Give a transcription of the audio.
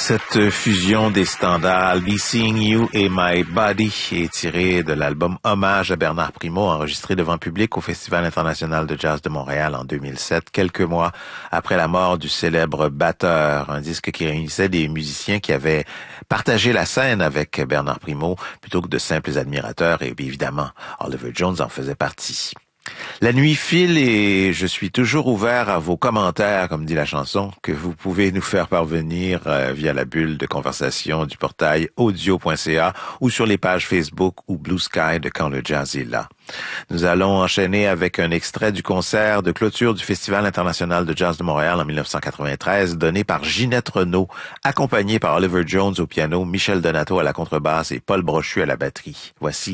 Cette fusion des standards Be Seeing You et My Body est tirée de l'album Hommage à Bernard Primot, enregistré devant public au Festival international de jazz de Montréal en 2007, quelques mois après la mort du célèbre batteur, un disque qui réunissait des musiciens qui avaient partagé la scène avec Bernard Primot plutôt que de simples admirateurs, et évidemment, Oliver Jones en faisait partie. La nuit file et je suis toujours ouvert à vos commentaires, comme dit la chanson, que vous pouvez nous faire parvenir via la bulle de conversation du portail audio.ca ou sur les pages Facebook ou Blue Sky de Quand le Jazz est là. Nous allons enchaîner avec un extrait du concert de clôture du Festival international de jazz de Montréal en 1993, donné par Ginette Renault, accompagné par Oliver Jones au piano, Michel Donato à la contrebasse et Paul Brochu à la batterie. Voici